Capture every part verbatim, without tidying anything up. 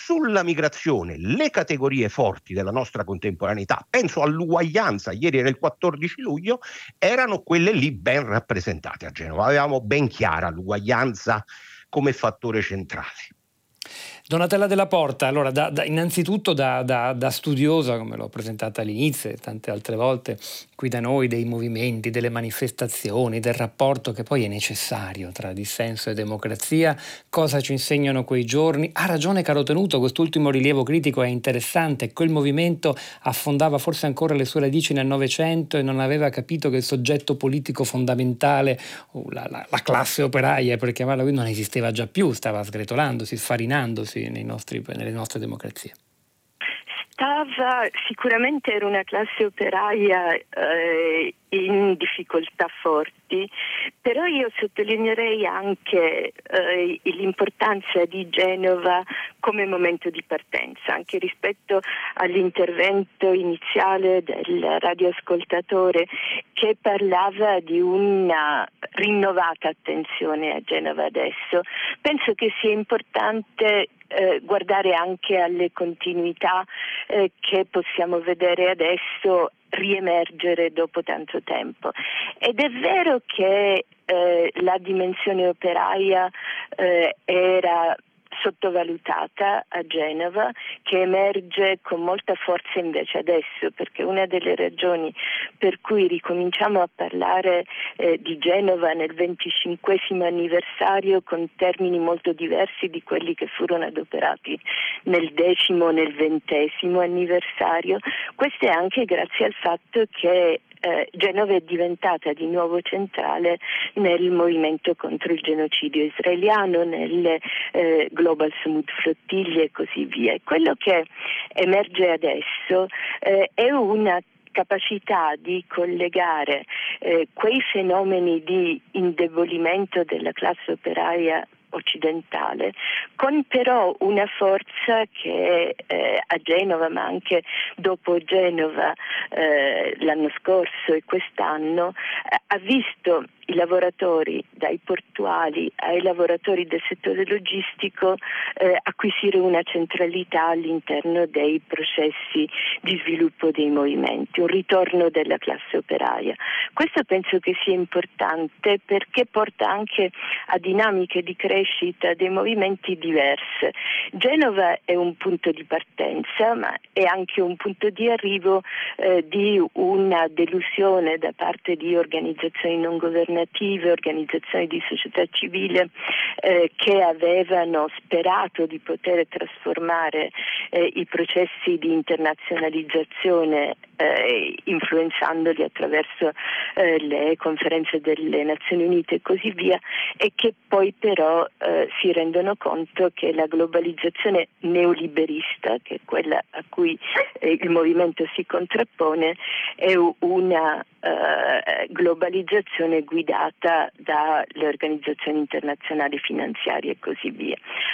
sulla migrazione le categorie forti della nostra contemporaneità, penso all'uguaglianza, ieri era il quattordici luglio, erano quelle lì ben rappresentate a Genova, avevamo ben chiara l'uguaglianza come fattore centrale. Donatella Della Porta, allora da, da, innanzitutto da, da, da studiosa, come l'ho presentata all'inizio e tante altre volte qui da noi, dei movimenti, delle manifestazioni, del rapporto che poi è necessario tra dissenso e democrazia, cosa ci insegnano quei giorni? Ha ragione caro Tenuto, quest'ultimo rilievo critico è interessante, quel movimento affondava forse ancora le sue radici nel Novecento e non aveva capito che il soggetto politico fondamentale, la, la, la classe operaia per chiamarla così, non esisteva già più, stava sgretolandosi, sfarinandosi nei nostri, nelle nostre democrazie. Stava, sicuramente era una classe operaia eh, in difficoltà forti, però io sottolineerei anche eh, l'importanza di Genova come momento di partenza, anche rispetto all'intervento iniziale del radioascoltatore che parlava di una rinnovata attenzione a Genova adesso. Penso che sia importante Eh, guardare anche alle continuità eh, che possiamo vedere adesso riemergere dopo tanto tempo. Ed è vero che eh, la dimensione operaia eh, era sottovalutata a Genova, che emerge con molta forza invece adesso, perché una delle ragioni per cui ricominciamo a parlare eh, di Genova nel venticinquesimo anniversario con termini molto diversi di quelli che furono adoperati nel decimo o nel ventesimo anniversario, questo è anche grazie al fatto che Eh, Genova è diventata di nuovo centrale nel movimento contro il genocidio israeliano, nelle eh, Global Smooth Flottiglie e così via. E quello che emerge adesso eh, è una capacità di collegare eh, quei fenomeni di indebolimento della classe operaia occidentale, con però una forza che eh, a Genova, ma anche dopo Genova eh, l'anno scorso e quest'anno, eh, ha visto i lavoratori, dai portuali ai lavoratori del settore logistico, eh, acquisire una centralità all'interno dei processi di sviluppo dei movimenti, un ritorno della classe operaia. Questo penso che sia importante perché porta anche a dinamiche di crescita dei movimenti diverse. Genova è un punto di partenza, ma è anche un punto di arrivo eh, di una delusione da parte di organizzazioni non governative, organizzazioni di società civile eh, che avevano sperato di poter trasformare eh, i processi di internazionalizzazione eh, influenzandoli attraverso eh, le conferenze delle Nazioni Unite e così via, e che poi però eh, si rendono conto che la globalizzazione neoliberista, che è quella a cui eh, il movimento si contrappone, è una eh, globalizzazione guidata dalle organizzazioni internazionali finanziarie e così via.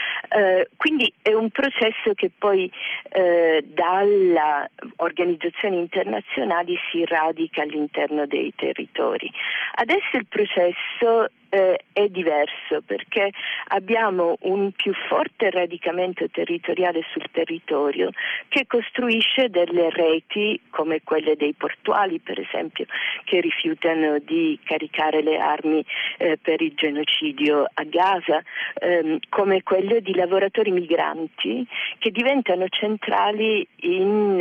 Eh, quindi è un processo che poi eh, dalle organizzazioni internazionali si radica all'interno dei territori. Adesso il processo eh, è diverso perché abbiamo un più forte radicamento territoriale sul territorio che costruisce delle reti come quelle dei portuali, per esempio, che rifiutano di caricare le armi eh, per il genocidio a Gaza, ehm, come quelle di lavoratori migranti che diventano centrali in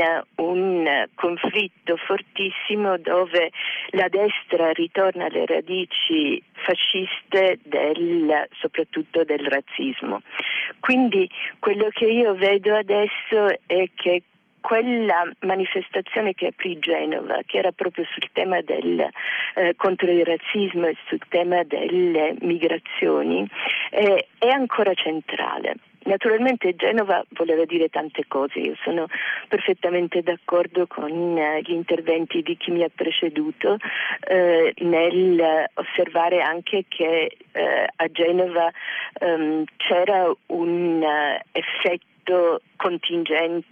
un conflitto fortissimo dove la destra ritorna alle radici fasciste del, soprattutto del razzismo. Quindi quello che io vedo adesso è che quella manifestazione che aprì Genova, che era proprio sul tema del eh, contro il razzismo e sul tema delle migrazioni, eh, è ancora centrale. Naturalmente Genova voleva dire tante cose, io sono perfettamente d'accordo con eh, gli interventi di chi mi ha preceduto eh, nel osservare anche che eh, a Genova ehm, c'era un uh, effetto contingente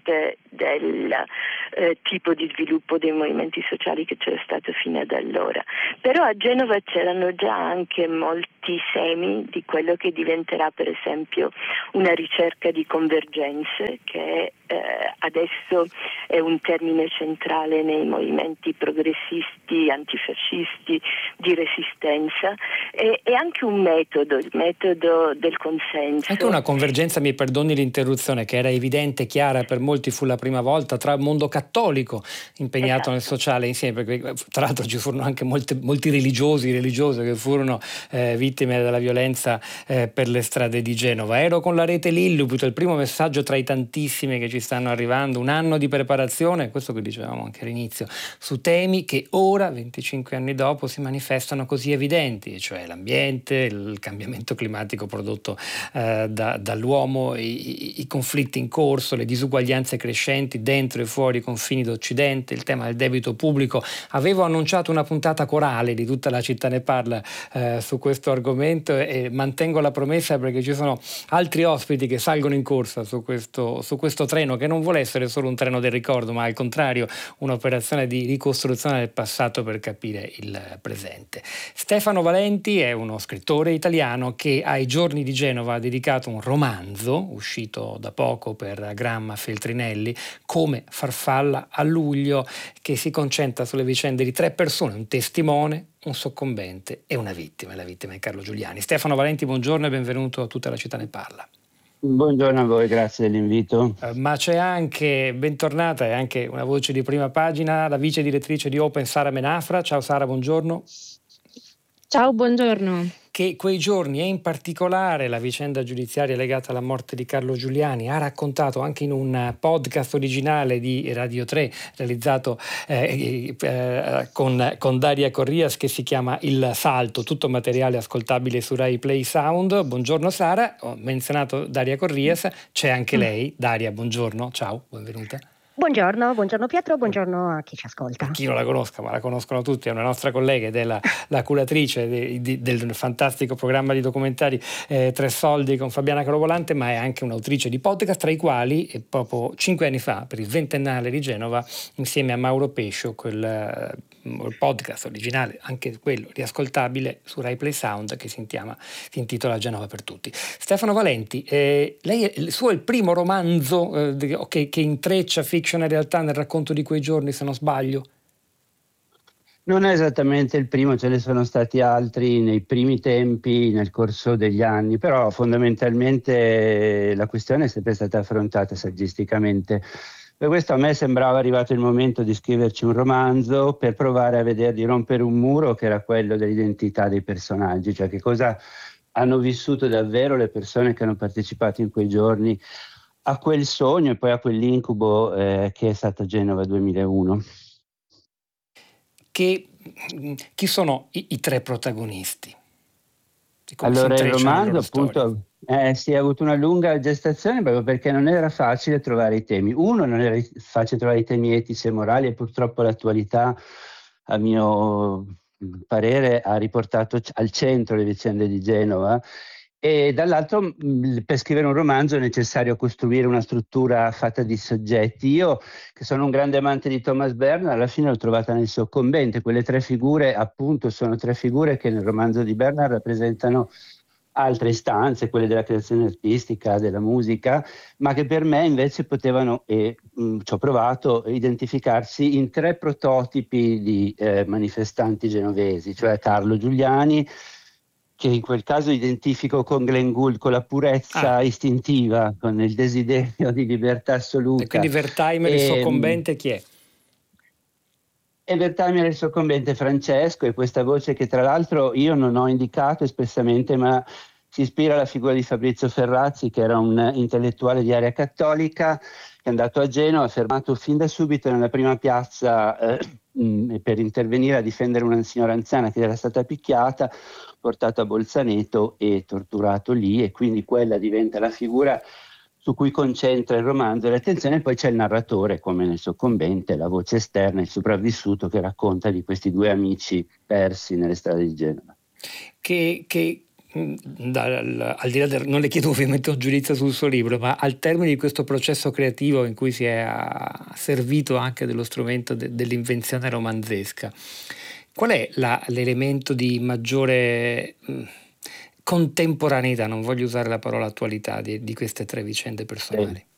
del eh, tipo di sviluppo dei movimenti sociali che c'era stato fino ad allora. Però a Genova c'erano già anche molti semi di quello che diventerà per esempio una ricerca di convergenze, che eh, adesso è un termine centrale nei movimenti progressisti, antifascisti, di resistenza, e, e anche un metodo, il metodo del consenso. Anche una convergenza, mi perdoni l'interruzione, che era evidente, chiara, per molti fu la prima volta, tra il mondo cattolico impegnato esatto. nel sociale insieme, perché tra l'altro ci furono anche molti, molti religiosi, religiose che furono eh, vittime della violenza eh, per le strade di Genova. Ero con la rete Lilliput, il primo messaggio tra i tantissimi che ci stanno arrivando, un anno di preparazione, questo che dicevamo anche all'inizio, su temi che ora, venticinque anni dopo, si manifestano così evidenti, cioè l'ambiente, il cambiamento climatico prodotto eh, da, dall'uomo, i, i conflitti in corso, le disuguaglianze crescenti dentro e fuori i confini d'Occidente, il tema del debito pubblico. Avevo annunciato una puntata corale di Tutta la città ne parla eh, su questo argomento e mantengo la promessa, perché ci sono altri ospiti che salgono in corsa su questo, su questo treno, che non vuole essere solo un treno del ricordo, ma al contrario un'operazione di ricostruzione del passato per capire il presente. Stefano Valenti è uno scrittore italiano che ai giorni di Genova ha dedicato un romanzo uscito da poco per Gramma Feltrinelli, Come farfalla a luglio, che si concentra sulle vicende di tre persone, un testimone, un soccombente e una vittima. La vittima è Carlo Giuliani. Stefano Valenti, buongiorno e benvenuto a Tutta la città ne parla. Buongiorno a voi, grazie dell'invito. Uh, ma c'è anche, bentornata, e anche una voce di prima pagina, la vice direttrice di Open, Sara Menafra. Ciao Sara, buongiorno. Ciao, buongiorno. Che quei giorni, e in particolare la vicenda giudiziaria legata alla morte di Carlo Giuliani, ha raccontato anche in un podcast originale di Radio tre realizzato eh, eh, con, con Daria Corrias, che si chiama Il Salto, tutto materiale ascoltabile su Rai Play Sound. Buongiorno Sara, ho menzionato Daria Corrias, c'è anche lei. Daria, buongiorno, ciao, benvenuta. Buongiorno, buongiorno Pietro, buongiorno a chi ci ascolta. Per chi non la conosca, ma la conoscono tutti, è una nostra collega ed è la, la curatrice de, de, del fantastico programma di documentari eh, Tre Soldi con Fabiana Carovolante, ma è anche un'autrice di podcast, tra i quali eh, proprio cinque anni fa, per il ventennale di Genova, insieme a Mauro Pescio, quel eh, il podcast originale, anche quello riascoltabile su Rai Play Sound, che si, intiama, si intitola Genova per tutti. Stefano Valenti, eh, lei è, il suo è il primo romanzo eh, che, che intreccia fiction e realtà nel racconto di quei giorni, se non sbaglio? Non è esattamente il primo, ce ne sono stati altri nei primi tempi, nel corso degli anni, però fondamentalmente la questione è sempre stata affrontata saggisticamente. Per questo a me sembrava arrivato il momento di scriverci un romanzo per provare a vedere di rompere un muro che era quello dell'identità dei personaggi, cioè che cosa hanno vissuto davvero le persone che hanno partecipato in quei giorni a quel sogno e poi a quell'incubo eh, che è stato Genova duemilauno. Che, chi sono i, i tre protagonisti? Come allora il romanzo appunto eh, si è avuto una lunga gestazione proprio perché non era facile trovare i temi. Uno, non era facile trovare i temi etici e morali, e purtroppo l'attualità, a mio parere, ha riportato al centro le vicende di Genova. E dall'altro, per scrivere un romanzo è necessario costruire una struttura fatta di soggetti. Io, che sono un grande amante di Thomas Bernhard, alla fine l'ho trovata nel Soccombente. Quelle tre figure, appunto, sono tre figure che nel romanzo di Bernhard rappresentano altre istanze, quelle della creazione artistica, della musica, ma che per me invece potevano, e mh, ci ho provato, identificarsi in tre prototipi di eh, manifestanti genovesi, cioè Carlo Giuliani, che in quel caso identifico con Glenn Gould, con la purezza ah. istintiva, con il desiderio di libertà assoluta. E quindi Wertheimer, e, il soccombente, chi è? E Wertheimer, il soccombente, Francesco, e questa voce che tra l'altro io non ho indicato espressamente, ma si ispira alla figura di Fabrizio Ferrazzi, che era un intellettuale di area cattolica, che è andato a Genova, fermato fin da subito nella prima piazza eh, mh, per intervenire a difendere una signora anziana che era stata picchiata, portato a Bolzaneto e torturato lì, e quindi quella diventa la figura su cui concentra il romanzo e l'attenzione. Poi c'è il narratore, come nel Soccombente, la voce esterna, il sopravvissuto, che racconta di questi due amici persi nelle strade di Genova. Che, che dal, al di là del, non le chiedo ovviamente un giudizio sul suo libro, ma al termine di questo processo creativo in cui si è a, servito anche dello strumento de, dell'invenzione romanzesca, qual è la, l'elemento di maggiore mh, contemporaneità, non voglio usare la parola attualità, di, di queste tre vicende personali? Eh.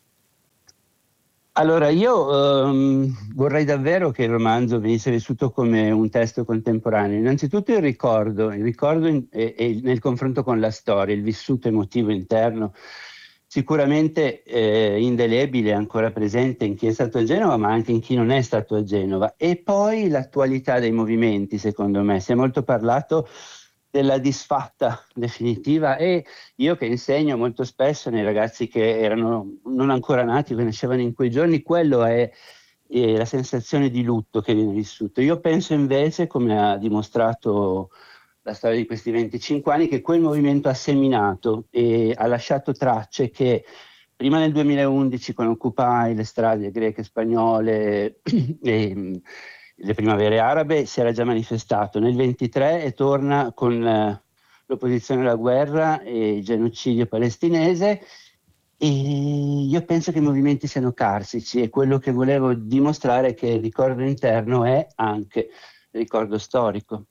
Allora, io um, vorrei davvero che il romanzo venisse vissuto come un testo contemporaneo. Innanzitutto il ricordo, il ricordo in, e, e nel confronto con la storia, il vissuto emotivo interno, sicuramente eh, indelebile, ancora presente in chi è stato a Genova, ma anche in chi non è stato a Genova. E poi l'attualità dei movimenti, secondo me. Si è molto parlato della disfatta definitiva, e io che insegno molto spesso nei ragazzi che erano non ancora nati, che nascevano in quei giorni, quello è, è la sensazione di lutto che viene vissuto. Io penso invece, come ha dimostrato la storia di questi venticinque anni, che quel movimento ha seminato e ha lasciato tracce che prima nel duemilaundici, con Occupy, le strade greche, spagnole e le primavere arabe, si era già manifestato nel ventitré e torna con eh, l'opposizione alla guerra e il genocidio palestinese, e io penso che i movimenti siano carsici, e quello che volevo dimostrare è che il ricordo interno è anche ricordo storico.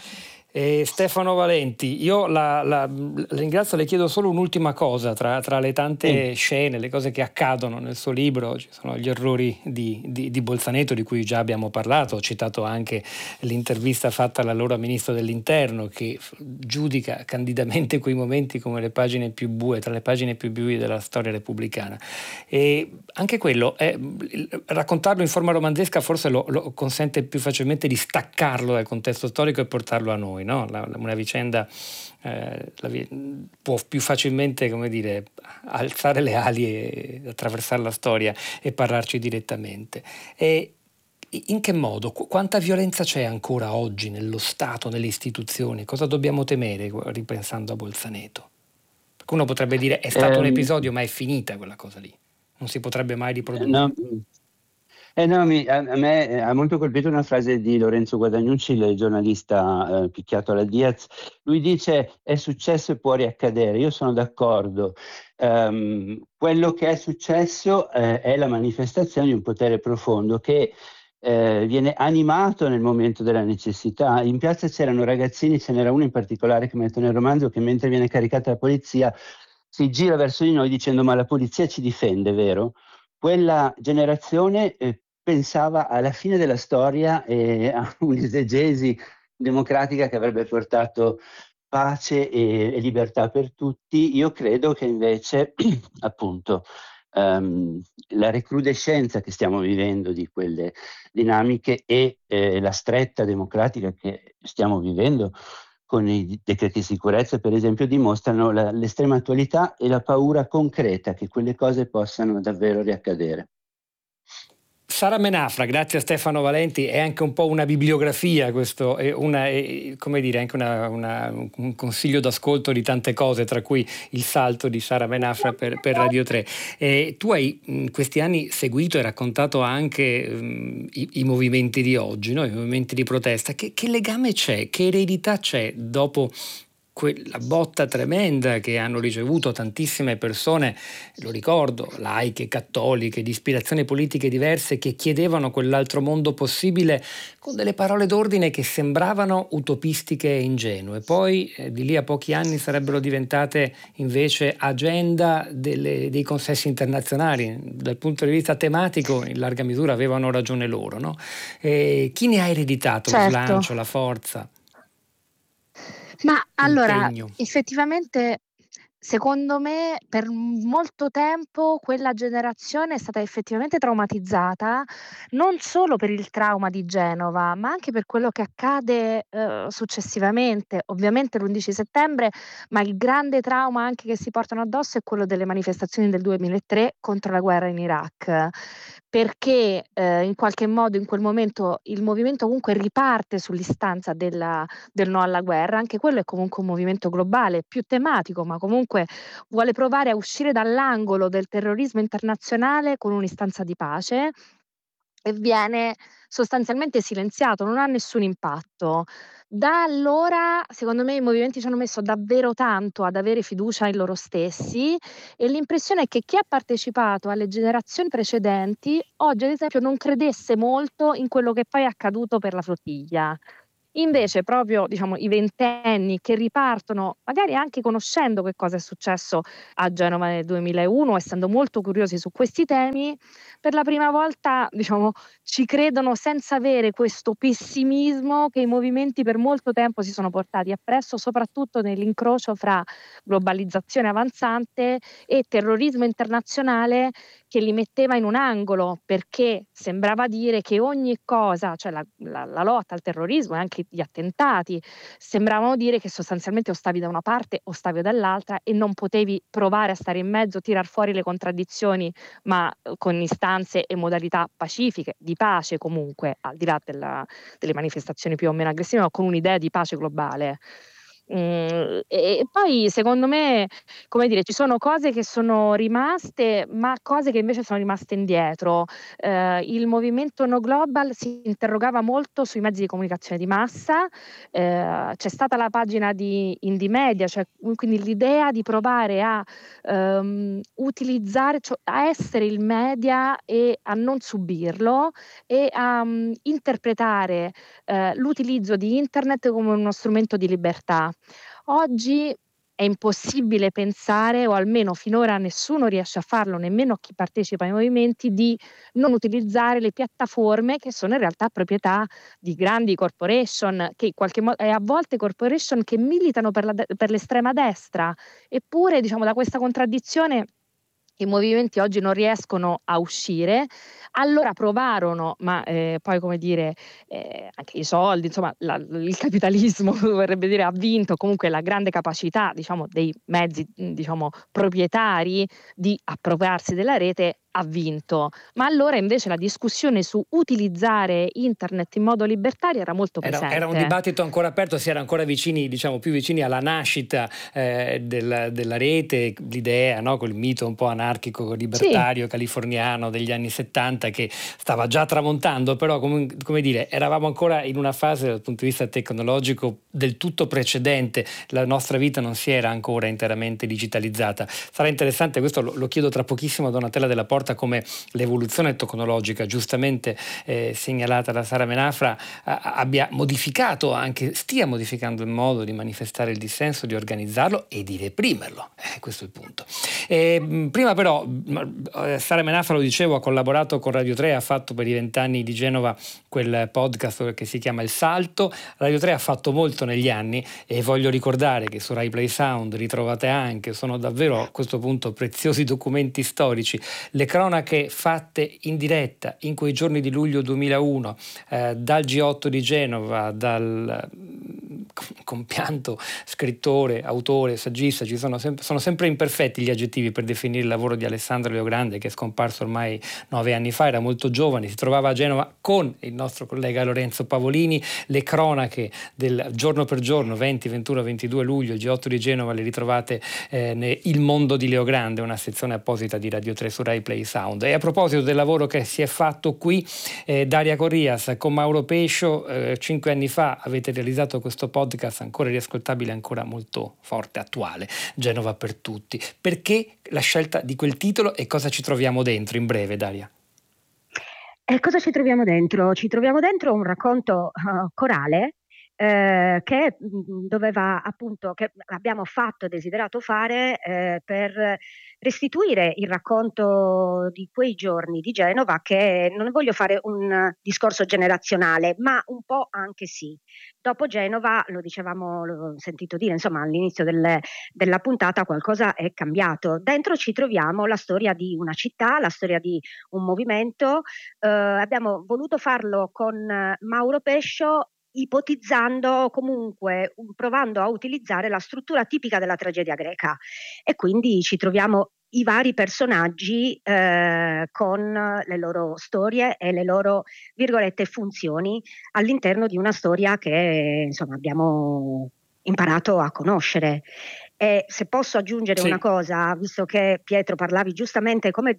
Eh, Stefano Valenti, io la, la, la ringrazio, le chiedo solo un'ultima cosa, tra, tra le tante sì. scene, le cose che accadono nel suo libro, ci sono gli errori di, di, di Bolzaneto, di cui già abbiamo parlato, ho citato anche l'intervista fatta all'allora ministro dell'interno, che giudica candidamente quei momenti come le pagine più bue, tra le pagine più bue della storia repubblicana. E anche quello, è, raccontarlo in forma romanzesca forse lo, lo consente più facilmente di staccarlo dal contesto storico e portarlo a noi. No? La, una vicenda eh, la, può più facilmente, come dire, alzare le ali e attraversare la storia e parlarci direttamente. E in che modo? Quanta violenza c'è ancora oggi nello Stato, nelle istituzioni? Cosa dobbiamo temere ripensando a Bolzaneto? Perché uno potrebbe dire è stato um, un episodio, ma è finita quella cosa lì, non si potrebbe mai riprodurre. No. Eh no, mi, a, a me ha molto colpito una frase di Lorenzo Guadagnucci, il giornalista eh, picchiato alla Diaz. Lui dice: è successo e può riaccadere. Io sono d'accordo. Um, quello che è successo eh, è la manifestazione di un potere profondo che eh, viene animato nel momento della necessità. In piazza c'erano ragazzini, ce n'era uno in particolare che metto nel romanzo, che mentre viene caricata la polizia si gira verso di noi dicendo: ma la polizia ci difende, vero? Quella generazione eh, pensava alla fine della storia e a un'esegesi democratica che avrebbe portato pace e, e libertà per tutti. Io credo che invece appunto um, la recrudescenza che stiamo vivendo di quelle dinamiche e eh, la stretta democratica che stiamo vivendo con i decreti di sicurezza, per esempio, dimostrano la, l'estrema attualità e la paura concreta che quelle cose possano davvero riaccadere. Sara Menafra, grazie a Stefano Valenti, è anche un po' una bibliografia questo, è una, è, come dire, anche una, una, un consiglio d'ascolto di tante cose, tra cui il salto di Sara Menafra per, per Radio tre. E tu hai in questi anni seguito e raccontato anche um, i, i movimenti di oggi, no? I movimenti di protesta. Che, che legame c'è, che eredità c'è dopo quella botta tremenda che hanno ricevuto tantissime persone, lo ricordo, laiche, cattoliche, di ispirazioni politiche diverse, che chiedevano quell'altro mondo possibile con delle parole d'ordine che sembravano utopistiche e ingenue. Poi eh, di lì a pochi anni sarebbero diventate invece agenda delle, dei consessi internazionali. Dal punto di vista tematico in larga misura avevano ragione loro, no? E chi ne ha ereditato certo. lo slancio, la forza? Ma allora, effettivamente, secondo me, per molto tempo quella generazione è stata effettivamente traumatizzata, non solo per il trauma di Genova, ma anche per quello che accade eh, successivamente. Ovviamente l'undici settembre, ma il grande trauma anche che si portano addosso è quello delle manifestazioni del duemilatré contro la guerra in Iraq. Perché eh, in qualche modo in quel momento il movimento comunque riparte sull'istanza della, del no alla guerra, anche quello è comunque un movimento globale, più tematico, ma comunque vuole provare a uscire dall'angolo del terrorismo internazionale con un'istanza di pace. e viene sostanzialmente silenziato, non ha nessun impatto. Da allora, secondo me, i movimenti ci hanno messo davvero tanto ad avere fiducia in loro stessi e l'impressione è che chi ha partecipato alle generazioni precedenti oggi, ad esempio, non credesse molto in quello che poi è accaduto per la flottiglia. Invece proprio, diciamo, i ventenni che ripartono, magari anche conoscendo che cosa è successo a Genova nel duemilauno, essendo molto curiosi su questi temi, per la prima volta, diciamo, ci credono senza avere questo pessimismo che i movimenti per molto tempo si sono portati appresso, soprattutto nell'incrocio fra globalizzazione avanzante e terrorismo internazionale che li metteva in un angolo, perché sembrava dire che ogni cosa, cioè la, la, la lotta al terrorismo e anche gli attentati, sembravano dire che sostanzialmente o stavi da una parte o stavi dall'altra e non potevi provare a stare in mezzo, tirar fuori le contraddizioni, ma con istanze e modalità pacifiche, di pace comunque, al di là della, delle manifestazioni più o meno aggressive, ma con un'idea di pace globale. Mm, e poi secondo me, come dire, ci sono cose che sono rimaste, ma cose che invece sono rimaste indietro. Eh, il movimento No Global si interrogava molto sui mezzi di comunicazione di massa, eh, c'è stata la pagina di Indymedia, cioè quindi l'idea di provare a um, utilizzare, cioè a essere il media e a non subirlo e a um, interpretare eh, l'utilizzo di internet come uno strumento di libertà. Oggi è impossibile pensare, o almeno finora nessuno riesce a farlo, nemmeno chi partecipa ai movimenti, di non utilizzare le piattaforme che sono in realtà proprietà di grandi corporation, che in qualche modo, e a volte corporation che militano per, la, per l'estrema destra. Eppure, diciamo, da questa contraddizione i movimenti oggi non riescono a uscire, allora provarono, ma eh, poi come dire, eh, anche i soldi, insomma la, il capitalismo vorrebbe dire ha vinto, comunque la grande capacità, diciamo, dei mezzi, diciamo, proprietari di appropriarsi della rete ha vinto, ma allora invece la discussione su utilizzare internet in modo libertario era molto presente. Era, era un dibattito ancora aperto, si era ancora vicini, diciamo più vicini alla nascita eh, della, della rete, l'idea, no, col mito un po' anarchico, libertario, sì, californiano degli anni settanta che stava già tramontando, però come, come dire, eravamo ancora in una fase dal punto di vista tecnologico del tutto precedente, la nostra vita non si era ancora interamente digitalizzata. Sarà interessante, questo lo, lo chiedo tra pochissimo a Donatella Della Porta, come l'evoluzione tecnologica giustamente eh, segnalata da Sara Menafra a, abbia modificato, anche stia modificando il modo di manifestare il dissenso, di organizzarlo e di reprimerlo. Eh, questo è il punto. Eh, prima però eh, Sara Menafra, lo dicevo, ha collaborato con Radio tre, ha fatto per i vent'anni di Genova quel podcast che si chiama Il Salto. Radio tre ha fatto molto negli anni e voglio ricordare che su Rai Play Sound ritrovate anche, sono davvero a questo punto preziosi documenti storici, le cronache fatte in diretta in quei giorni di luglio duemilauno eh, dal G otto di Genova, dal mm, compianto scrittore, autore, saggista. Ci sono, sem- sono sempre imperfetti gli aggettivi per definire il lavoro di Alessandro Leogrande, che è scomparso ormai nove anni fa, era molto giovane, si trovava a Genova con il nostro collega Lorenzo Pavolini. Le cronache del giorno per giorno, venti, ventuno, ventidue luglio, il G otto di Genova, le ritrovate eh, nel Il Mondo di Leogrande, una sezione apposita di Radio tre su Rai Play Sound. E a proposito del lavoro che si è fatto qui, eh, Daria Corrias con Mauro Pescio, eh, cinque anni fa avete realizzato questo podcast ancora riascoltabile, ancora molto forte, attuale, Genova per tutti. Perché la scelta di quel titolo e cosa ci troviamo dentro, in breve, Daria? E cosa ci troviamo dentro? Ci troviamo dentro un racconto uh, corale eh, che doveva appunto, che abbiamo fatto e desiderato fare eh, per restituire il racconto di quei giorni di Genova, che non voglio fare un discorso generazionale, ma un po' anche sì. Dopo Genova, lo dicevamo, l'ho sentito dire, insomma, all'inizio delle, della puntata qualcosa è cambiato. Dentro ci troviamo la storia di una città, la storia di un movimento. Eh, abbiamo voluto farlo con Mauro Pescio, ipotizzando comunque, provando a utilizzare la struttura tipica della tragedia greca, e quindi ci troviamo i vari personaggi eh, con le loro storie e le loro, virgolette, funzioni all'interno di una storia che insomma abbiamo imparato a conoscere. E se posso aggiungere sì. una cosa, visto che Pietro parlavi giustamente come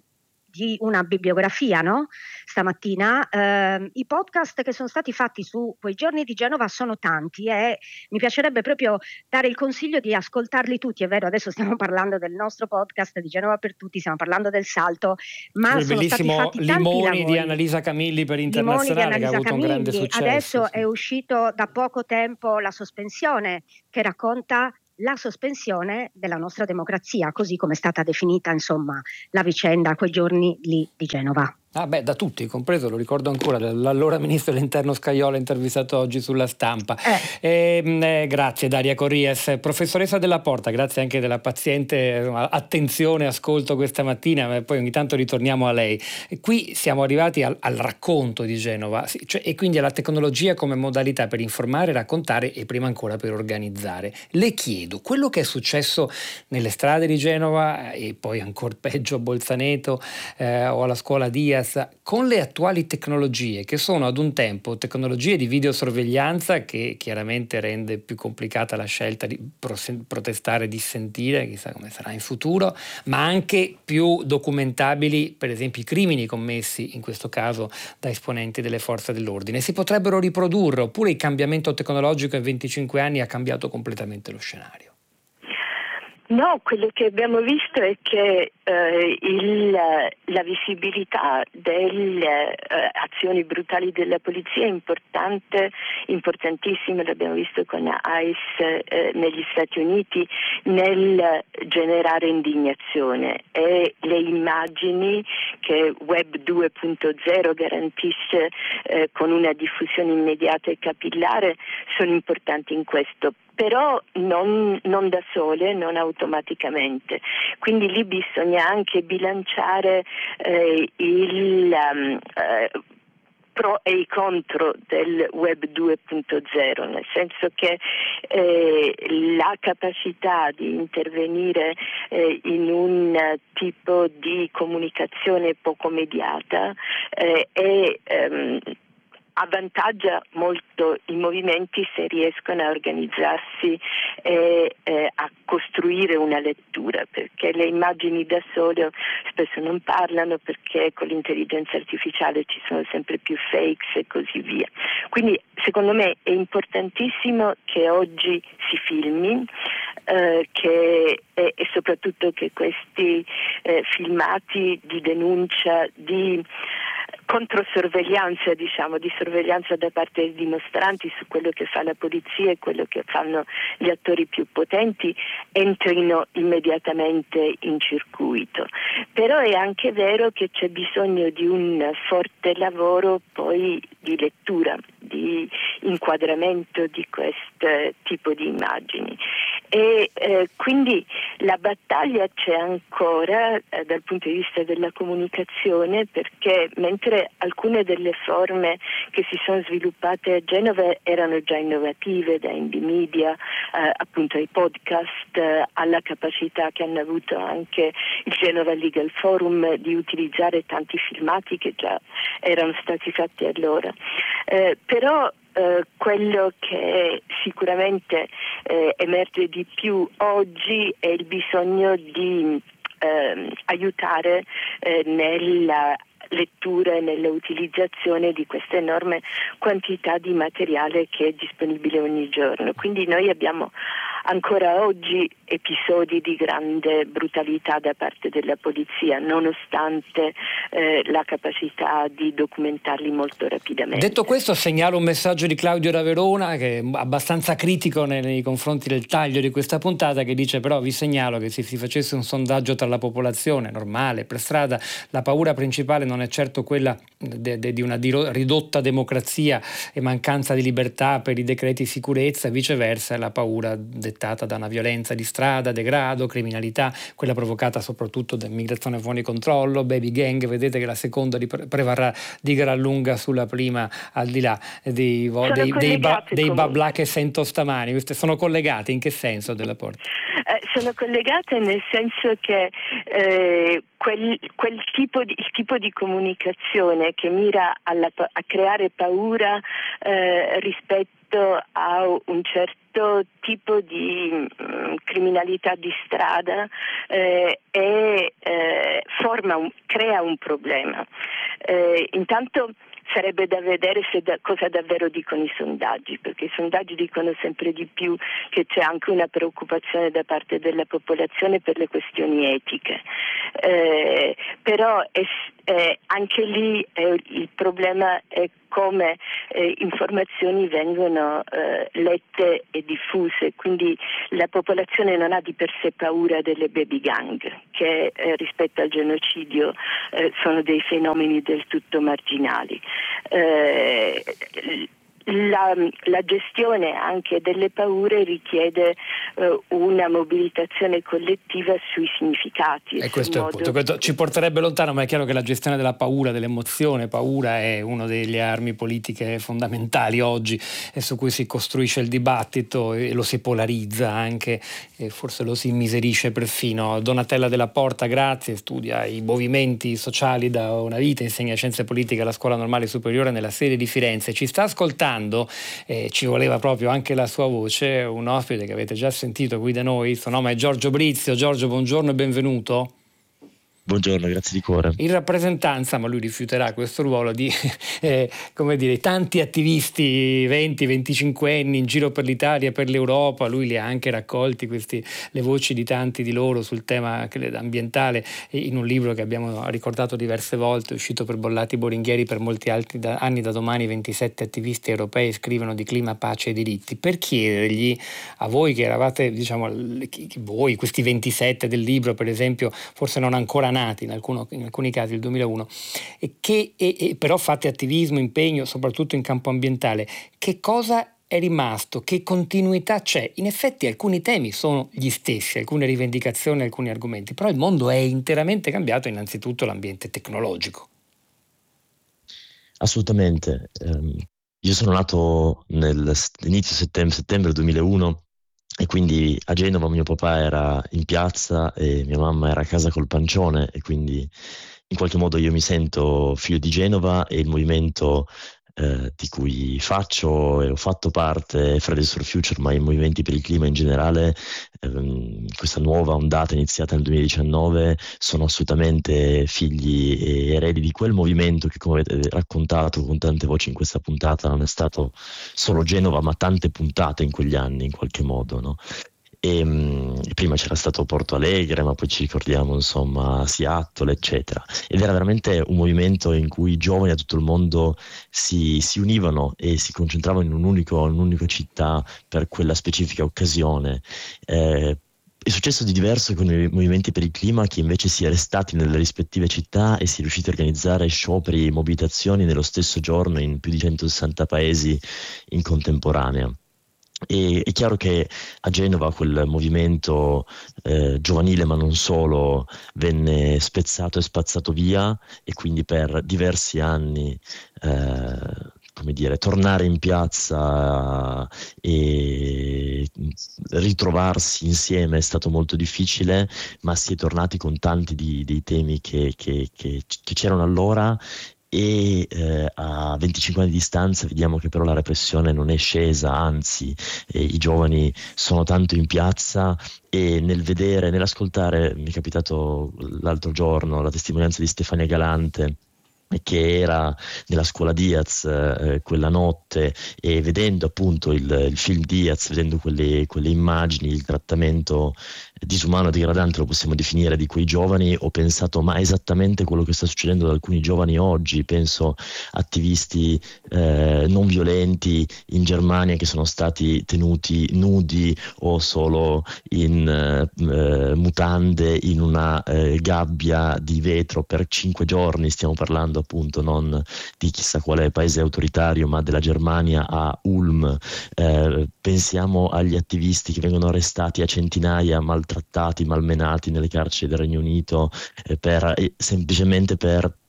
di una bibliografia, no? Stamattina eh, i podcast che sono stati fatti su quei giorni di Genova sono tanti e mi piacerebbe proprio dare il consiglio di ascoltarli tutti. È vero, adesso stiamo parlando del nostro podcast di Genova per tutti, stiamo parlando del Salto, ma il sono stati fatti tanti Limoni lavori. di Annalisa Camilli per Internazionale, che ha avuto Camilli. un grande successo. Adesso sì. è uscito da poco tempo La sospensione, che racconta la sospensione della nostra democrazia, così come è stata definita, insomma, la vicenda a quei giorni lì di Genova. Ah beh, da tutti, compreso, lo ricordo ancora, l'allora ministro dell'Interno Scajola, intervistato oggi sulla Stampa. Eh. Eh, eh, grazie Daria Corries. Professoressa Della Porta, grazie anche della paziente attenzione, ascolto questa mattina, e poi ogni tanto ritorniamo a lei. E qui siamo arrivati al, al racconto di Genova, sì, cioè, e quindi alla tecnologia come modalità per informare, raccontare e prima ancora per organizzare. Le chiedo, quello che è successo nelle strade di Genova e poi ancora peggio a Bolzaneto eh, o alla scuola Diaz, con le attuali tecnologie, che sono ad un tempo tecnologie di videosorveglianza, che chiaramente rende più complicata la scelta di protestare e dissentire, chissà come sarà in futuro, ma anche più documentabili, per esempio i crimini commessi in questo caso da esponenti delle forze dell'ordine. Si potrebbero riprodurre, oppure il cambiamento tecnologico in venticinque anni ha cambiato completamente lo scenario? No, quello che abbiamo visto è che eh, il, la visibilità delle eh, azioni brutali della polizia è importante, importantissima, l'abbiamo visto con ICE eh, negli Stati Uniti, nel generare indignazione, e le immagini che Web due punto zero garantisce eh, con una diffusione immediata e capillare sono importanti in questo. Però non, non da sole, non automaticamente. Quindi lì bisogna anche bilanciare eh, il um, eh, pro e i contro del Web due punto zero, nel senso che eh, la capacità di intervenire eh, in un tipo di comunicazione poco mediata eh, è ehm, avvantaggia molto i movimenti se riescono a organizzarsi e eh, a costruire una lettura, perché le immagini da sole spesso non parlano, perché con l'intelligenza artificiale ci sono sempre più fakes e così via. Quindi secondo me è importantissimo che oggi si filmi eh, che, e, e soprattutto che questi eh, filmati di denuncia, di controsorveglianza, diciamo, di sorveglianza da parte dei dimostranti su quello che fa la polizia e quello che fanno gli attori più potenti, entrino immediatamente in circuito. Però è anche vero che c'è bisogno di un forte lavoro poi di lettura, di inquadramento di questo tipo di immagini. E eh, quindi la battaglia c'è ancora eh, dal punto di vista della comunicazione, perché mentre alcune delle forme che si sono sviluppate a Genova erano già innovative, da indie media eh, appunto ai podcast, eh, alla capacità che hanno avuto anche il Genova Legal Forum di utilizzare tanti filmati che già erano stati fatti allora. Eh, però Uh, quello che sicuramente uh, emerge di più oggi è il bisogno di uh, aiutare uh, nella lettura e nella utilizzazione di questa enorme quantità di materiale che è disponibile ogni giorno. Quindi noi abbiamo ancora oggi episodi di grande brutalità da parte della polizia, nonostante eh, la capacità di documentarli molto rapidamente. Detto questo, segnalo un messaggio di Claudio da Verona, che è abbastanza critico nei, nei confronti del taglio di questa puntata, che dice: però vi segnalo che se si facesse un sondaggio tra la popolazione normale per strada, la paura principale non è certo quella de, de, di una ridotta democrazia e mancanza di libertà per i decreti sicurezza, viceversa è la paura dettata da una violenza di strada, degrado, criminalità, quella provocata soprattutto da immigrazione fuori controllo, baby gang. Vedete che la seconda prevarrà di gran lunga sulla prima, al di là dei, dei, dei, ba, dei babla che sento stamani. Queste sono collegate in che senso, Della Porta? eh, sono collegate nel senso che eh, quel, quel tipo di, il tipo di comunicazione che mira alla, a creare paura eh, rispetto a un certo tipo di mh, criminalità di strada eh, e eh, forma un, crea un problema. Eh, intanto sarebbe da vedere se da, cosa davvero dicono i sondaggi, perché i sondaggi dicono sempre di più che c'è anche una preoccupazione da parte della popolazione per le questioni etiche. Eh, però è, eh, anche lì eh, il problema è come eh, informazioni vengono eh, lette e diffuse, quindi la popolazione non ha di per sé paura delle baby gang, che eh, rispetto al genocidio eh, sono dei fenomeni del tutto marginali. Eh, La, la gestione anche delle paure richiede uh, una mobilitazione collettiva sui significati. E questo è il punto. Questo ci porterebbe lontano, ma è chiaro che la gestione della paura, dell'emozione, paura è una delle armi politiche fondamentali oggi e su cui si costruisce il dibattito e lo si polarizza anche e forse lo si immiserisce perfino. Donatella Della Porta, grazie, studia i movimenti sociali da una vita, insegna scienze politiche alla Scuola Normale Superiore nella sede di Firenze. Ci sta ascoltando. Eh, ci voleva proprio anche la sua voce, un ospite che avete già sentito qui da noi, il suo nome è Giorgio Brizio. Giorgio, buongiorno e benvenuto. Buongiorno, grazie di cuore. In rappresentanza, ma lui rifiuterà questo ruolo, di eh, come dire, tanti attivisti venti venticinque anni in giro per l'Italia e per l'Europa, lui li ha anche raccolti questi, le voci di tanti di loro sul tema ambientale in un libro che abbiamo ricordato diverse volte, uscito per Bollati Boringhieri. Per molti altri da, anni da domani ventisette attivisti europei scrivono di clima, pace e diritti, per chiedergli a voi che eravate, diciamo, voi, questi ventisette del libro per esempio, forse non ancora nati in, alcuno, in alcuni casi il duemilauno, e che e, e però fate attivismo, impegno soprattutto in campo ambientale, che cosa è rimasto, che continuità c'è? In effetti alcuni temi sono gli stessi, alcune rivendicazioni, alcuni argomenti, però il mondo è interamente cambiato, innanzitutto l'ambiente tecnologico. Assolutamente. Um, io sono nato nell'inizio settembre, settembre duemilauno e quindi a Genova mio papà era in piazza e mia mamma era a casa col pancione, e quindi in qualche modo io mi sento figlio di Genova, e il movimento eh, di cui faccio e ho fatto parte, Fridays for Future, ma i movimenti per il clima in generale, ehm, questa nuova ondata iniziata nel duemiladiciannove, sono assolutamente figli e eredi di quel movimento che, come avete raccontato con tante voci in questa puntata, non è stato solo Genova, ma tante puntate in quegli anni in qualche modo, no? E, um, prima c'era stato Porto Alegre, ma poi ci ricordiamo insomma Seattle, eccetera, ed era veramente un movimento in cui i giovani da tutto il mondo si, si univano e si concentravano in un unico, in un'unica città per quella specifica occasione. Eh, È successo di diverso con i movimenti per il clima, che invece si è restati nelle rispettive città e si è riusciti a organizzare scioperi e mobilitazioni nello stesso giorno in più di centosessanta paesi in contemporanea. E è chiaro che a Genova quel movimento eh, giovanile, ma non solo, venne spezzato e spazzato via, e quindi per diversi anni eh, come dire, tornare in piazza e ritrovarsi insieme è stato molto difficile, ma si è tornati con tanti di, dei temi che, che, che, che c'erano allora. E eh, a venticinque anni di distanza vediamo che però la repressione non è scesa, anzi eh, i giovani sono tanto in piazza, e nel vedere, nell'ascoltare, mi è capitato l'altro giorno la testimonianza di Stefania Galante, che era nella scuola Diaz eh, quella notte, e vedendo appunto il, il film Diaz, vedendo quelle, quelle immagini, il trattamento disumano e degradante, lo possiamo definire, di quei giovani, ho pensato, ma è esattamente quello che sta succedendo ad alcuni giovani oggi. Penso attivisti eh, non violenti in Germania che sono stati tenuti nudi o solo in eh, mutande in una eh, gabbia di vetro per cinque giorni. Stiamo parlando appunto non di chissà quale paese autoritario, ma della Germania, a Ulm. Eh, pensiamo agli attivisti che vengono arrestati a centinaia, maltrattati, malmenati nelle carceri del Regno Unito eh, per, eh, semplicemente per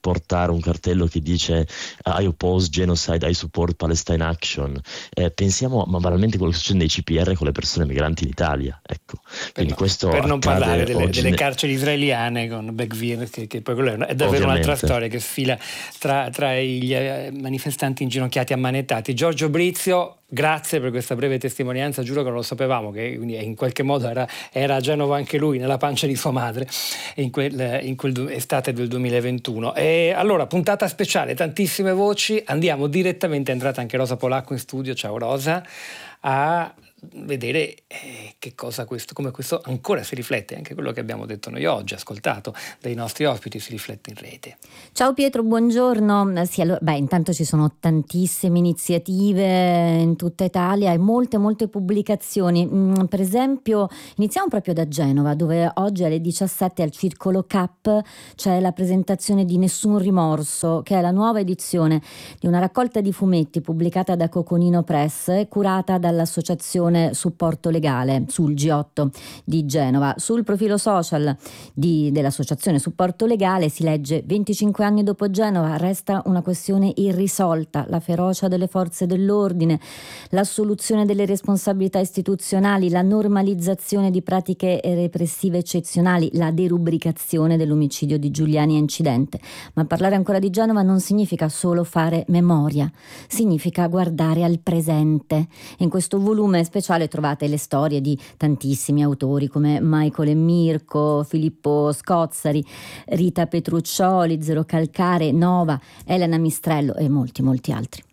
portare un cartello che dice I oppose genocide, I support Palestine Action. Eh, pensiamo ma banalmente a quello che succede nei C P R con le persone migranti in Italia, ecco. Quindi per, questo per non parlare delle, oggi delle ne... carceri israeliane con Beck-Vir, che, che poi quello è davvero Ovviamente. un'altra storia che sfila tra, tra gli manifestanti inginocchiati ammanettati. Giorgio Brizio, grazie per questa breve testimonianza, giuro che non lo sapevamo, che in qualche modo era, era a Genova anche lui, nella pancia di sua madre, in quel, in quel estate del duemilaventuno. E allora, puntata speciale, tantissime voci, andiamo direttamente, è entrata anche Rosa Polacco in studio, ciao Rosa, a vedere eh, che cosa questo, come questo ancora si riflette, anche quello che abbiamo detto noi oggi, ascoltato dai nostri ospiti, si riflette in rete. Ciao Pietro, buongiorno. Sì, allora, beh, intanto ci sono tantissime iniziative in tutta Italia e molte molte pubblicazioni. Mm, per esempio, iniziamo proprio da Genova, dove oggi alle diciassette al Circolo Cap c'è la presentazione di Nessun Rimorso, che è la nuova edizione di una raccolta di fumetti pubblicata da Coconino Press, curata dall'associazione Supporto Legale sul G otto di Genova. Sul profilo social di, dell'associazione Supporto Legale si legge: venticinque anni dopo Genova resta una questione irrisolta, la ferocia delle forze dell'ordine, l'assoluzione delle responsabilità istituzionali, la normalizzazione di pratiche repressive eccezionali, la derubricazione dell'omicidio di Giuliani a incidente. Ma parlare ancora di Genova non significa solo fare memoria, significa guardare al presente. In questo volume speciale trovate le storie di tantissimi autori come Michael e Mirko, Filippo Scozzari, Rita Petruccioli, Zero Calcare, Nova, Elena Mistrello e molti molti altri.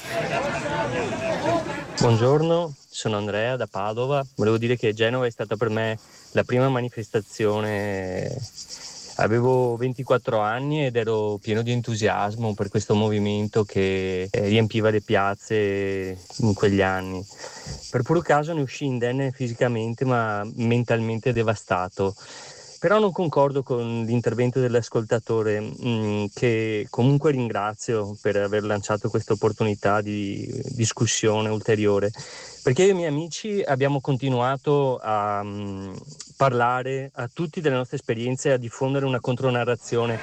Buongiorno, sono Andrea da Padova. Volevo dire che Genova è stata per me la prima manifestazione. Avevo ventiquattro anni ed ero pieno di entusiasmo per questo movimento che riempiva le piazze in quegli anni. Per puro caso ne uscii indenne fisicamente, ma mentalmente devastato. Però non concordo con l'intervento dell'ascoltatore, mh, che comunque ringrazio per aver lanciato questa opportunità di discussione ulteriore, perché io e i miei amici abbiamo continuato a mh, parlare a tutti delle nostre esperienze e a diffondere una contronarrazione.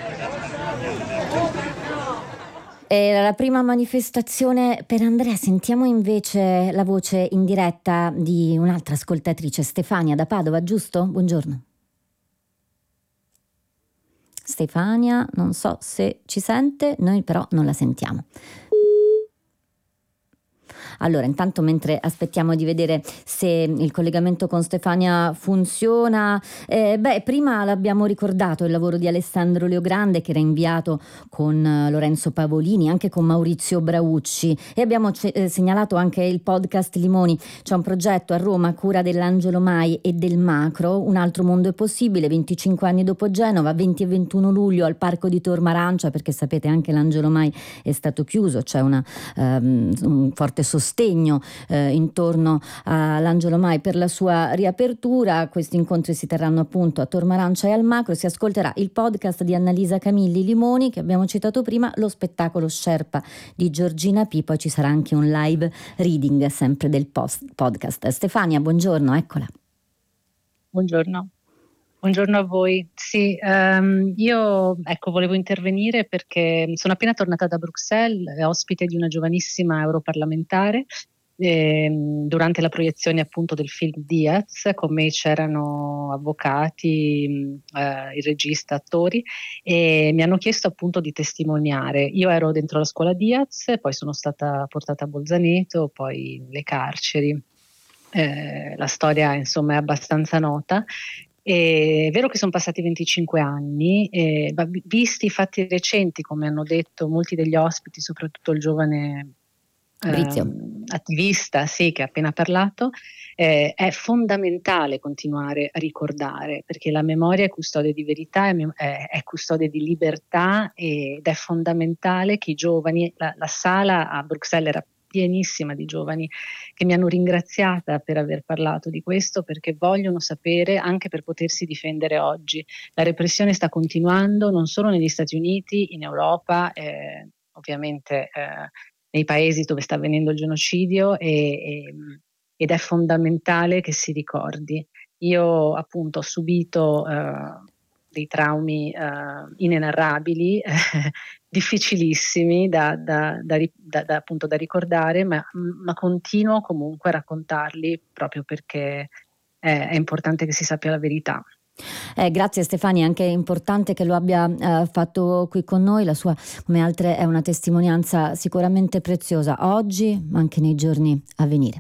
Era la prima manifestazione per Andrea. Sentiamo invece la voce in diretta di un'altra ascoltatrice, Stefania da Padova, giusto? Buongiorno. Stefania, non so se ci sente, noi però non la sentiamo. Allora, intanto mentre aspettiamo di vedere se il collegamento con Stefania funziona, eh, beh, prima l'abbiamo ricordato il lavoro di Alessandro Leogrande, che era inviato con uh, Lorenzo Pavolini, anche con Maurizio Braucci, e abbiamo ce- eh, segnalato anche il podcast Limoni. C'è un progetto a Roma a cura dell'Angelo Mai e del Macro, Un altro mondo è possibile, venticinque anni dopo Genova, venti e ventuno luglio al Parco di Tor Marancia, perché sapete anche l'Angelo Mai è stato chiuso, c'è una, um, un forte sostegno eh, intorno all'Angelo Mai per la sua riapertura. Questi incontri si terranno appunto a Tor Marancia e al Macro. Si ascolterà il podcast di Annalisa Camilli Limoni, che abbiamo citato prima, lo spettacolo Sherpa di Giorgina P, poi ci sarà anche un live reading sempre del post- podcast. Stefania, buongiorno, eccola. Buongiorno. Buongiorno a voi. Sì, um, io ecco, volevo intervenire perché sono appena tornata da Bruxelles, ospite di una giovanissima europarlamentare. Eh, durante la proiezione appunto del film Diaz, con me c'erano avvocati, eh, il regista, attori, e mi hanno chiesto appunto di testimoniare. Io ero dentro la scuola Diaz, poi sono stata portata a Bolzaneto, poi le carceri. Eh, la storia insomma è abbastanza nota. È vero che sono passati venticinque anni, eh, visti i fatti recenti, come hanno detto molti degli ospiti, soprattutto il giovane eh, attivista sì, che ha appena parlato, eh, è fondamentale continuare a ricordare, perché la memoria è custode di verità, è, è, è custode di libertà, ed è fondamentale che i giovani, la, la sala a Bruxelles era pienissima di giovani che mi hanno ringraziata per aver parlato di questo, perché vogliono sapere, anche per potersi difendere oggi. La repressione sta continuando non solo negli Stati Uniti, in Europa, eh, ovviamente eh, nei paesi dove sta avvenendo il genocidio, e, e, ed è fondamentale che si ricordi. Io appunto ho subito eh, dei traumi eh, inenarrabili, eh, difficilissimi da, da, da, da, da, appunto da ricordare, ma, ma continuo comunque a raccontarli proprio perché è, è importante che si sappia la verità. Eh, grazie Stefania, è anche importante che lo abbia eh, fatto qui con noi. La sua, come altre, è una testimonianza sicuramente preziosa oggi, ma anche nei giorni a venire.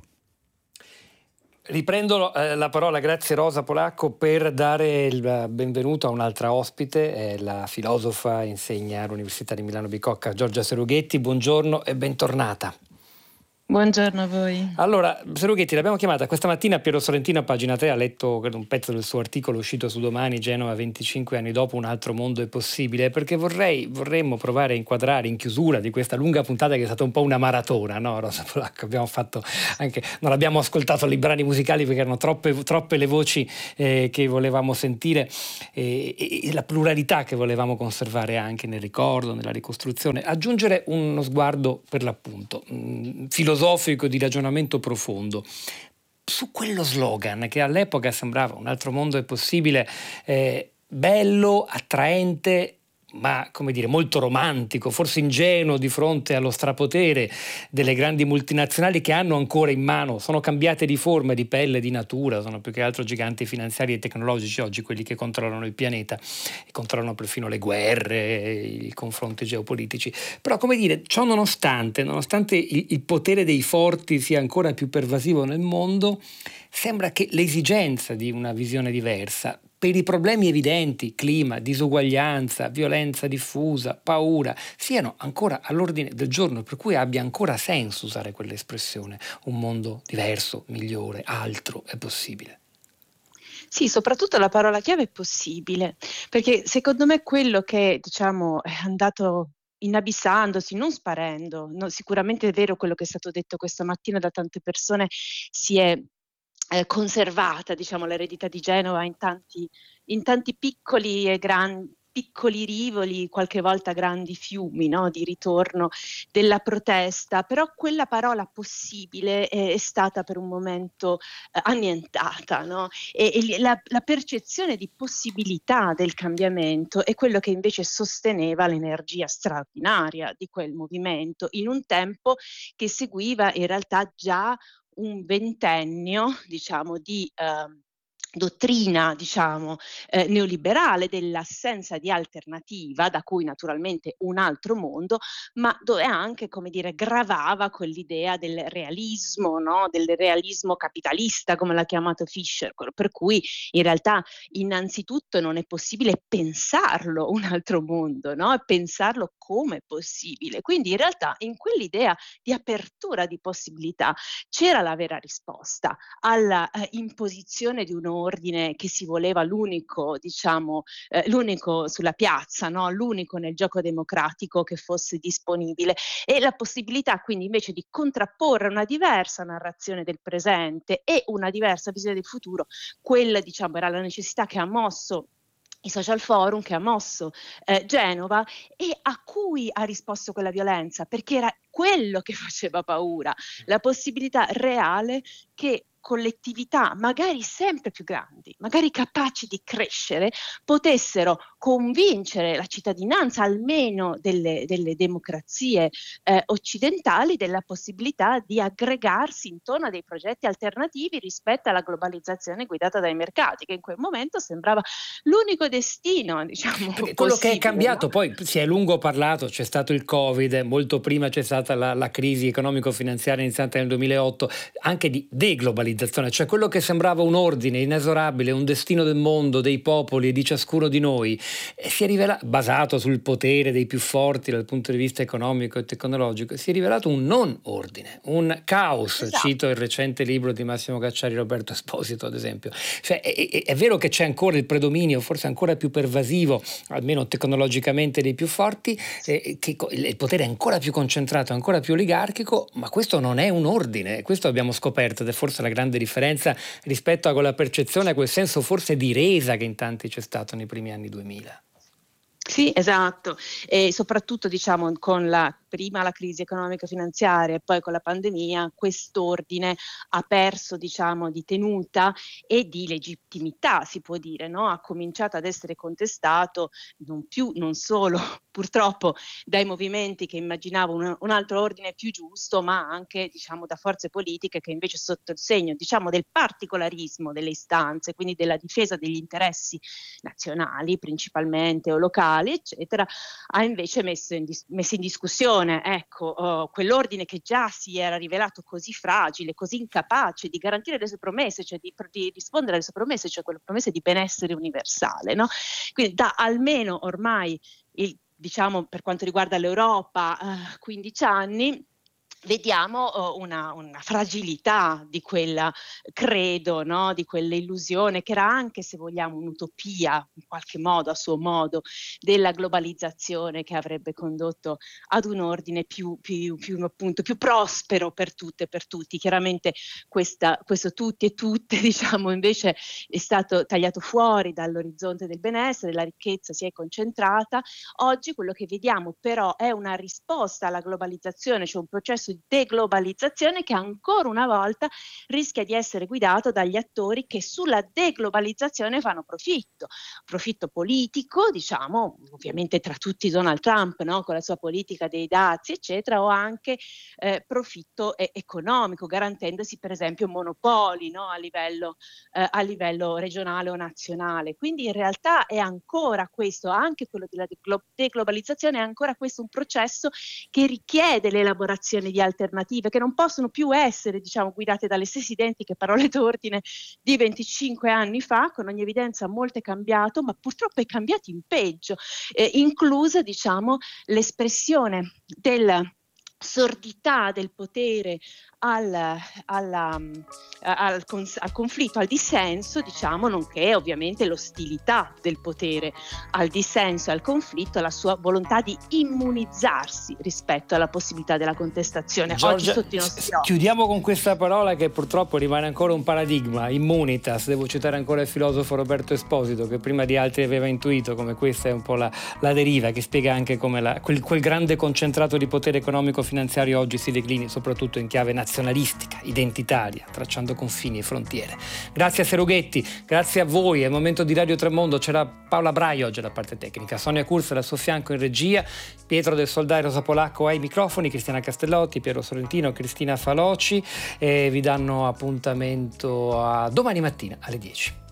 Riprendo eh, la parola, grazie Rosa Polacco, per dare il benvenuto a un'altra ospite, è la filosofa, insegna all'Università di Milano Bicocca, Giorgia Serughetti. Buongiorno e bentornata. Buongiorno a voi. Allora, Serughetti, l'abbiamo chiamata questa mattina. Piero Sorrentino a pagina tre ha letto credo, un pezzo del suo articolo uscito su Domani, Genova venticinque anni dopo, un altro mondo è possibile, perché vorrei, vorremmo provare a inquadrare in chiusura di questa lunga puntata che è stata un po' una maratona, no Rosa Polacco? Abbiamo fatto anche, non abbiamo ascoltato i brani musicali perché erano troppe, troppe le voci eh, che volevamo sentire eh, e, e la pluralità che volevamo conservare anche nel ricordo, nella ricostruzione. Aggiungere uno sguardo per l'appunto mh, filosofico, di ragionamento profondo su quello slogan che all'epoca sembrava un altro mondo è possibile, eh, bello, attraente, ma come dire molto romantico, forse ingenuo di fronte allo strapotere delle grandi multinazionali che hanno ancora in mano, sono cambiate di forma, di pelle, di natura, sono più che altro giganti finanziari e tecnologici oggi quelli che controllano il pianeta e controllano perfino le guerre, i confronti geopolitici. Però come dire, ciò nonostante, nonostante il, il potere dei forti sia ancora più pervasivo nel mondo, sembra che l'esigenza di una visione diversa per i problemi evidenti, clima, disuguaglianza, violenza diffusa, paura, siano ancora all'ordine del giorno, per cui abbia ancora senso usare quell'espressione. Un mondo diverso, migliore, altro è possibile. Sì, soprattutto la parola chiave è possibile, perché secondo me quello che diciamo è andato inabissandosi, non sparendo, no, sicuramente è vero quello che è stato detto questa mattina da tante persone, si è Eh, conservata, diciamo, l'eredità di Genova in tanti, in tanti piccoli e grandi piccoli rivoli, qualche volta grandi fiumi, no? Di ritorno della protesta, però quella parola possibile è, è stata per un momento eh, annientata, no? E, e la, la percezione di possibilità del cambiamento è quello che invece sosteneva l'energia straordinaria di quel movimento in un tempo che seguiva in realtà già un ventennio, diciamo, di eh, dottrina, diciamo, eh, neoliberale dell'assenza di alternativa, da cui naturalmente un altro mondo, ma dove anche, come dire, gravava quell'idea del realismo, no? Del realismo capitalista, come l'ha chiamato Fischer, per cui in realtà innanzitutto non è possibile pensarlo un altro mondo, no? E pensarlo come possibile. Quindi in realtà in quell'idea di apertura di possibilità c'era la vera risposta alla eh, imposizione di un ordine che si voleva l'unico, diciamo, eh, l'unico sulla piazza, no? L'unico nel gioco democratico che fosse disponibile, e la possibilità quindi invece di contrapporre una diversa narrazione del presente e una diversa visione del futuro, quella diciamo era la necessità che ha mosso i social forum, che ha mosso eh, Genova e a cui ha risposto quella violenza, perché era quello che faceva paura, la possibilità reale che collettività, magari sempre più grandi, magari capaci di crescere, potessero convincere la cittadinanza, almeno delle, delle democrazie eh, occidentali, della possibilità di aggregarsi intorno a dei progetti alternativi rispetto alla globalizzazione guidata dai mercati, che in quel momento sembrava l'unico destino, diciamo. Perché quello che è cambiato, no? Poi si è lungo parlato, c'è stato il Covid, molto prima c'è stata la, la crisi economico-finanziaria iniziata nel duemilaotto, anche di deglobalizzazione, cioè quello che sembrava un ordine inesorabile, un destino del mondo, dei popoli e di ciascuno di noi, e si è rivelato, basato sul potere dei più forti dal punto di vista economico e tecnologico, si è rivelato un non ordine, un caos. Esatto. Cito il recente libro di Massimo Cacciari, Roberto Esposito ad esempio. Cioè, è, è, è vero che c'è ancora il predominio, forse ancora più pervasivo, almeno tecnologicamente, dei più forti, eh, che il potere è ancora più concentrato, ancora più oligarchico, ma questo non è un ordine, questo abbiamo scoperto, ed è forse la grande differenza rispetto a quella percezione, a quel senso forse di resa che in tanti c'è stato nei primi anni duemila. Sì, esatto, e soprattutto diciamo con la prima la crisi economica finanziaria e poi con la pandemia, quest'ordine ha perso, diciamo, di tenuta e di legittimità, si può dire, no? Ha cominciato ad essere contestato non più, non solo purtroppo dai movimenti che immaginavano un, un altro ordine più giusto, ma anche, diciamo, da forze politiche che invece sotto il segno, diciamo, del particolarismo delle istanze, quindi della difesa degli interessi nazionali principalmente o locali, eccetera, ha invece messo in, dis- messo in discussione, ecco, uh, quell'ordine che già si era rivelato così fragile, così incapace di garantire le sue promesse, cioè di, di rispondere alle sue promesse, cioè quelle promesse di benessere universale, no? Quindi da almeno ormai il diciamo per quanto riguarda l'Europa, eh, quindici anni, vediamo uh, una, una fragilità di quella credo, no? Di quell'illusione che era anche, se vogliamo, un'utopia in qualche modo, a suo modo, della globalizzazione che avrebbe condotto ad un ordine più, più, più, appunto, più prospero per tutte e per tutti. Chiaramente questa, questo tutti e tutte, diciamo, invece è stato tagliato fuori dall'orizzonte del benessere, la ricchezza si è concentrata. Oggi quello che vediamo però è una risposta alla globalizzazione, cioè un processo di deglobalizzazione che ancora una volta rischia di essere guidato dagli attori che sulla deglobalizzazione fanno profitto, profitto politico, diciamo, ovviamente tra tutti Donald Trump, no? Con la sua politica dei dazi, eccetera, o anche eh, profitto eh, economico, garantendosi per esempio monopoli, no? a, livello, eh, a livello regionale o nazionale. Quindi in realtà è ancora questo, anche quello della deglobalizzazione, è ancora questo un processo che richiede l'elaborazione di alternative che non possono più essere, diciamo, guidate dalle stesse identiche parole d'ordine di venticinque anni fa. Con ogni evidenza molto è cambiato, ma purtroppo è cambiato in peggio, eh, inclusa, diciamo, l'espressione del sordità del potere al, alla, al, al conflitto, al dissenso, diciamo, nonché ovviamente l'ostilità del potere al dissenso e al conflitto, la sua volontà di immunizzarsi rispetto alla possibilità della contestazione. Giorgia, oggi sotto i nostri occhi. Chiudiamo con questa parola che purtroppo rimane ancora un paradigma, immunitas. Devo citare ancora il filosofo Roberto Esposito, che prima di altri aveva intuito come questa è un po' la, la deriva, che spiega anche come la, quel, quel grande concentrato di potere economico finanziario oggi si declini soprattutto in chiave nazionalistica, identitaria, tracciando confini e frontiere. Grazie a Serughetti, grazie a voi. È il momento di Radio Tremondo. C'era Paola Braio oggi alla parte tecnica, Sonia Cursa al suo fianco in regia, Pietro del Soldai, Rosa Polacco ai microfoni, Cristiana Castellotti, Piero Sorrentino, Cristina Faloci, e vi danno appuntamento a domani mattina alle dieci.